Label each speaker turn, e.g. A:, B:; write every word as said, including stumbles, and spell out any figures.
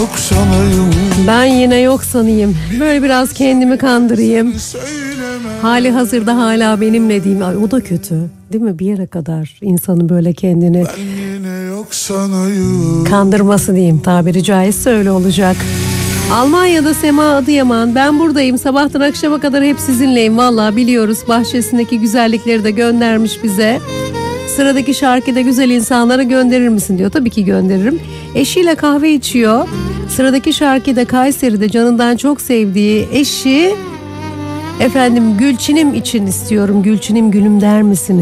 A: yok sanayım.
B: Ben yine yok sanayım. Böyle biraz kendimi kandırayım. Hali hazırda hala benimle diyeyim. Ay, o da kötü. Değil mi? Bir yere kadar insanın böyle kendini
A: Ben yine yok sanayım.
B: kandırması diyeyim. Tabiri caizse öyle olacak. Almanya'da Sema Adıyaman, ben buradayım, sabahtan akşama kadar hep sizinleyim, vallahi biliyoruz, bahçesindeki güzellikleri de göndermiş bize. Sıradaki şarkıda güzel insanlara gönderir misin diyor. Tabii ki gönderirim. Eşiyle kahve içiyor. Sıradaki şarkıda Kayseri'de canından çok sevdiği eşi, efendim Gülçinim için istiyorum, Gülçinim gülüm der misiniz?